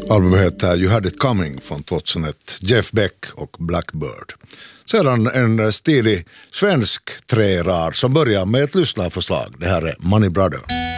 Albumet heter You Had It Coming från 2001, Jeff Beck och Blackbird. Sedan en stilig svensk trärad som börjar med ett lyssnarförslag. Det här är Money Brother.